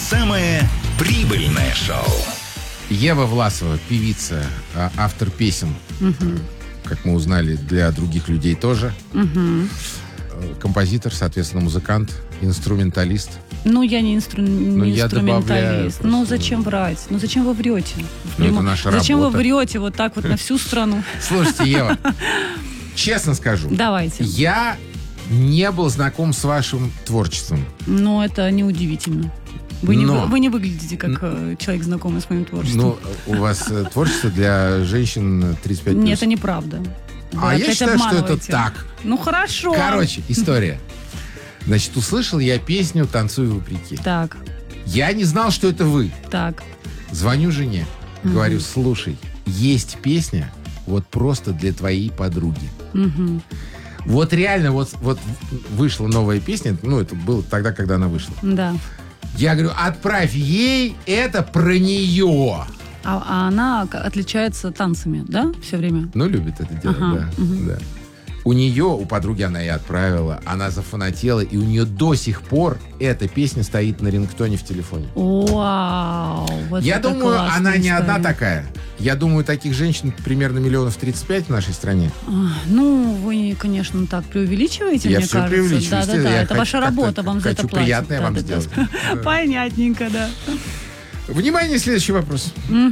самое прибыльное шоу. Ева Власова, певица, автор песен, как мы узнали, для других людей тоже. Композитор, соответственно, музыкант, инструменталист. Ну, я не инструменталист. Ну, зачем врать? Ну, зачем вы врете? Это наша зачем работа. вы врете вот так вот на всю страну? Слушайте, Ева, честно скажу. Давайте. Я не был знаком с вашим творчеством. Но это неудивительно. Вы не выглядите как человек, знакомый с моим творчеством. Ну, у вас творчество для женщин 35+. Нет, это неправда. Вы Я считаю, что это так. Ну, хорошо. Короче, история. Значит, услышал я песню «Танцуй вопреки». Так. Я не знал, что это вы. Так. Звоню жене. Говорю, слушай, есть песня вот просто для твоей подруги. Вот реально, вот вышла новая песня. Ну, это было тогда, когда она вышла. Да. Я говорю, отправь ей, это про нее. А она отличается танцами, да, все время? Ну, любит это делать, да. У нее, у подруги она и отправила, она зафанатела, и у нее до сих пор эта песня стоит на рингтоне в телефоне. Вау! Вот Я это думаю, она классная не одна история. такая. Я думаю, таких женщин примерно 35 миллионов в нашей стране. Ну, вы, конечно, так преувеличиваете, Я мне все кажется. преувеличиваю. Да, естественно, я это ваша работа, вам за это хочу платят. приятное вам сделать. Понятненько, да. Внимание, следующий вопрос.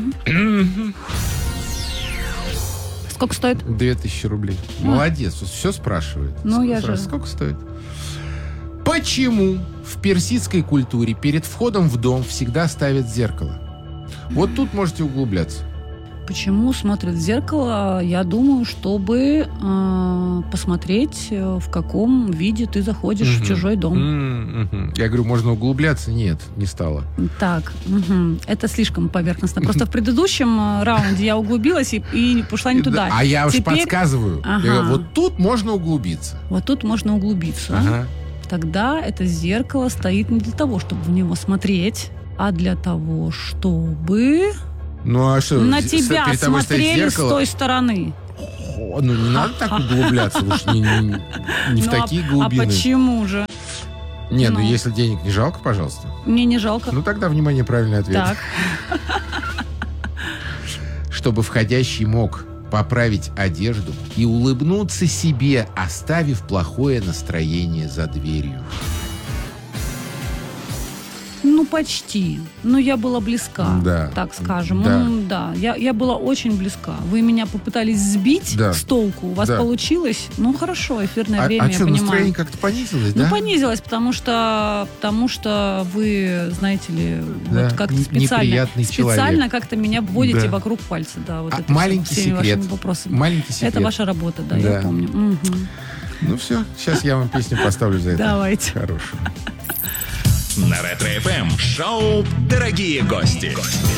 Сколько стоит? 2000 рублей. Молодец, все спрашивает. Ну, я же... Сколько стоит? Почему в персидской культуре перед входом в дом всегда ставят зеркало? Вот тут можете углубляться. Почему смотрят в зеркало? Я думаю, чтобы посмотреть, в каком виде ты заходишь в чужой дом. Я говорю, можно углубляться? Нет, не стало. Так, это слишком поверхностно. Просто в предыдущем раунде я углубилась и пошла не туда. А я уж подсказываю. Ага. Я говорю, вот тут можно углубиться. Вот тут можно углубиться. Ага. Тогда это зеркало стоит не для того, чтобы в него смотреть, а для того, чтобы Ну а что? на тебя перед тобой стоит смотрели с зеркало? той стороны. Ну не надо так углубляться, уж не в такие глубины. А почему же? Не, Ну. если денег не жалко, пожалуйста. Мне не жалко. Ну тогда, внимание, правильный ответ. Так. Чтобы входящий мог поправить одежду и улыбнуться себе, оставив плохое настроение за дверью. Ну, почти. Но я была близка, Да. так скажем. Да. Ну, да. Я была очень близка. Вы меня попытались сбить Да. с толку. У вас Да. получилось? Ну, хорошо, эфирное время, А я что, понимаю. настроение как-то понизилось, Ну, да? понизилось, потому что вы, знаете ли, Да, вот как-то неприятный специально человек. как-то меня вводите Да. вокруг пальца. Да, вот это маленький всеми секрет. вашими вопросами. Маленький секрет. Это ваша работа, да, Да. я помню. Мгм. Ну все, сейчас я вам песню поставлю за это. Давайте. Хорошую. На Ретро-ФМ шоу «Дорогие гости».